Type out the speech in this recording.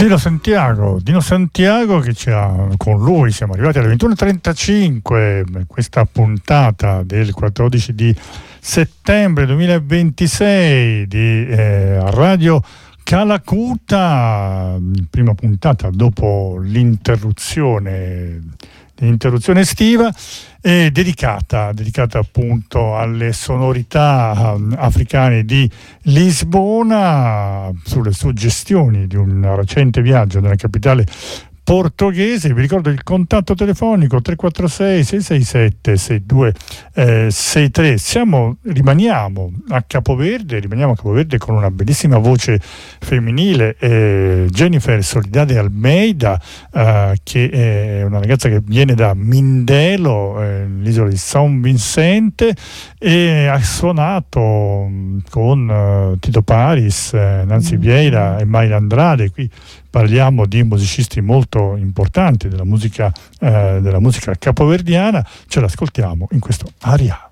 Dino Santiago che con lui siamo arrivati alle 21:35, questa puntata del 14 di settembre 2026 di Radio Calacuta, prima puntata dopo l'interruzione estiva, dedicata appunto alle sonorità africane di Lisbona, sulle suggestioni di un recente viaggio nella capitale portoghese. Vi ricordo il contatto telefonico 346 667 6263. Rimaniamo a Capoverde con una bellissima voce femminile, Jennifer Soledade Almeida, che è una ragazza che viene da Mindelo, l'isola di San Vicente, e ha suonato con Tito Paris, Nancy Vieira e Mayra Andrade. Qui parliamo di musicisti molto importanti della musica capoverdiana. Ce l'ascoltiamo in questo aria.